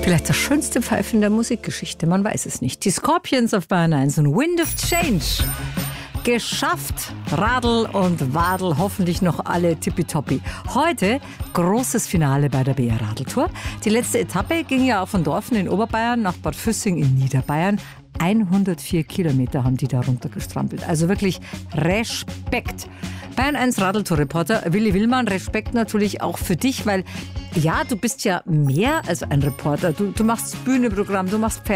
Vielleicht das schönste Pfeifen der Musikgeschichte, man weiß es nicht. Die Scorpions auf Bayern 1 und Wind of Change. Geschafft, Radl und Wadl, hoffentlich noch alle tippitoppi. Heute großes Finale bei der BR Radeltour. Die letzte Etappe ging ja von Dorfen in Oberbayern nach Bad Füssing in Niederbayern. 104 Kilometer haben die da runtergestrampelt. Also wirklich Respekt. Bayern 1 Radeltour-Reporter Willi Willmann, Respekt natürlich auch für dich, weil ja, du bist ja mehr als ein Reporter. Du machst Bühnenprogramm, du machst